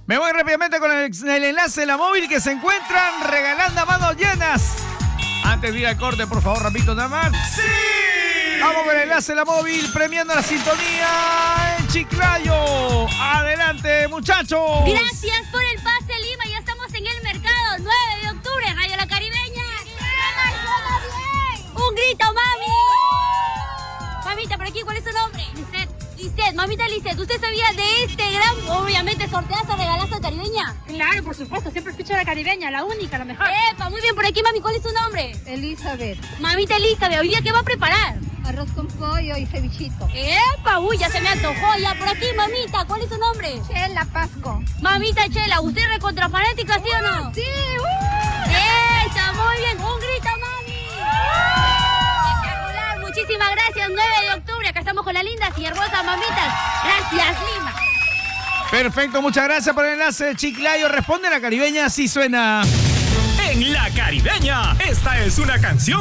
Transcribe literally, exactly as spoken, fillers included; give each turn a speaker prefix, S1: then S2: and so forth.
S1: Me voy rápidamente con el, el enlace de la móvil que se encuentran regalando a manos llenas. Antes de ir al corte, por favor, rapidito nada más. ¡Sí! Vamos con el enlace de la móvil, premiando la sintonía en Chiclayo. Adelante, muchachos.
S2: Gracias por el pase, Lima. Ya estamos en el mercado. nueve de octubre, Radio La Caribeña. ¡Un grito, mami! Mamita, por aquí, ¿cuál es su nombre? Lisset. Lisset, mamita Lisset, ¿usted sabía de este gran, obviamente, sorteazo, regalazo caribeña?
S3: Claro, por supuesto, siempre escucho a La Caribeña, la única, la mejor.
S2: ¡Epa! Muy bien, por aquí, mami, ¿cuál es su nombre?
S3: Elizabeth.
S2: Mamita Elizabeth, ¿hoy día qué va a preparar?
S3: Arroz con pollo y cevichito.
S2: ¡Epa! Uy, ya se me antojó. Ya, por aquí, mamita, ¿cuál es su nombre?
S3: Chela Pasco.
S2: Mamita Chela, ¿usted es recontrafanática, sí o no?
S3: Sí, uh.
S2: ¡Esa! Muy bien, un grito, mami. Espectacular, muchísimas gracias. nueve de octubre, acá estamos con las lindas y hermosas mamitas. Gracias, Lima.
S1: Perfecto, muchas gracias por el enlace de Chiclayo. Responde La Caribeña, así suena.
S4: En La Caribeña, esta es una canción